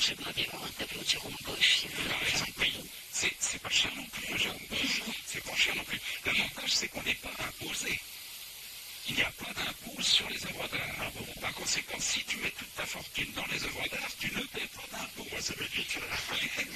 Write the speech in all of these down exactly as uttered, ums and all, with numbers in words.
j'aimerais bien avoir un tableau de Jérôme Bosch. Si vous Par exemple, oui. C'est, c'est pas cher non plus, Jérôme Bosch. C'est pas cher non plus. L'avantage, c'est qu'on n'est pas imposé. Il n'y a pas d'impôt sur les œuvres d'art. Par conséquent, si tu mets toute ta fortune dans les œuvres d'art, tu ne paies pas d'impôt. Ça va vite faire.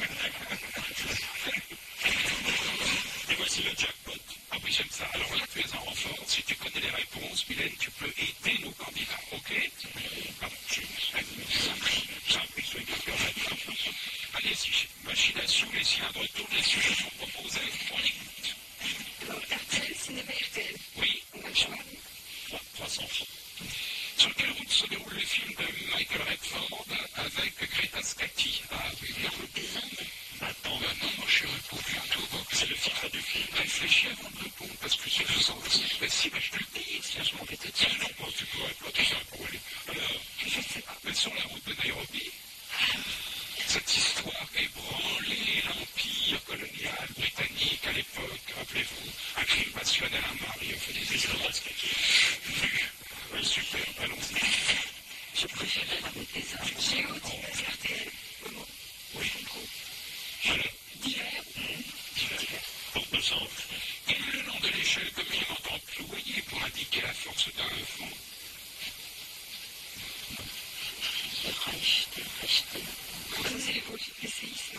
Et voici le jackpot. Ah oui, j'aime ça. Alors là, tu es en renfort. Si tu connais les réponses, Mylène, tu peux aider nos candidats. OK? Pardon, je j'ai appris sur les cœurs. Allez-y, machine à sous, les cylindres tournent, les sujets sont proposés. On écoute. Alors, R T L, cinéma R T L. Oui, On a le choix. trois cents francs. Sur quelle route se déroule le film de Michael Redford avec Greta Scacchi? Ah oui, vers le Des Indes. Attends, ben non, moi je suis répondu à tout. C'est le titre du film. Réfléchis avant de répondre, parce que c'est le sens aussi. Ben si, ben je te le dis. Tiens, je m'en vais te dire. Non, bon, tu pourrais pas tout ça pour aller. Alors, Je sais pas. mais sur la route de Nairobi, cette histoire ébranlait l'empire colonial britannique à l'époque. Rappelez-vous, un crime passionnel, un mari a fait des histoires. Oui, super, allons-y. Je préfère la route des Indes. J'ai aussi R T L. Comment? Oui. Alors, divers. Divers. Pour deux cents. Quel est le nom de l'échelle communément employée pour indiquer la force d'un fond? Reich, Reich. Vous avez voulu les séismes.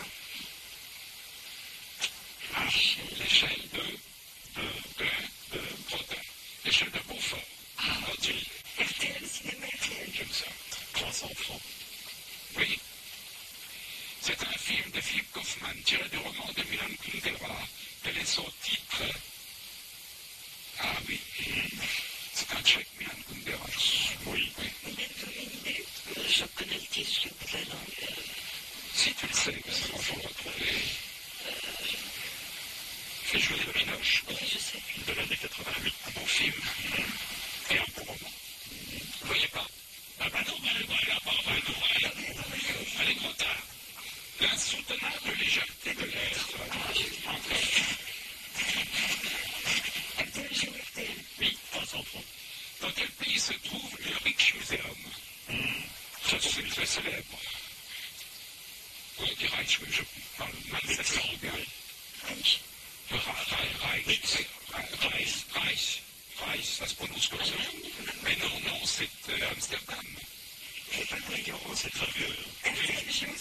Ah, l'échelle de, de, de, de Bretagne. L'échelle de Beaufort. Ah, tu R T L, cinéma R T L. J'aime ça. trois cents francs. Oui. C'est un film de Philippe Kaufman tiré du roman de Milan Kundera. Quel est son titre? Ah oui. C'est un tchèque, Milan Kundera. Oui. Oui. Vous avez une idée? Je connais le titre, je l'ai pas la langue. Si tu le sais, mais ça va falloir retrouver. Fais jouer le Pinoche. Oui, je sais. De l'année quatre-vingt-huit. Un bon film. Et un bon roman. Vous voyez pas? Ah bah non, elle est là, bah non, elle elle est trop tard. L'insoutenable légèreté de l'air. R T L, j'ai R T L. Oui, trois cents francs. Dans quel pays se trouve le Rijksmuseum? Ça, c'est très célèbre. Oui, du Reich, oui, je parle mal de cette langue. Reich. Reich, Reich, Reich, Reich, ça se prononce comme ça. Mais non, non, c'est euh, Amsterdam. C'est pas très grand, c'est très vieux.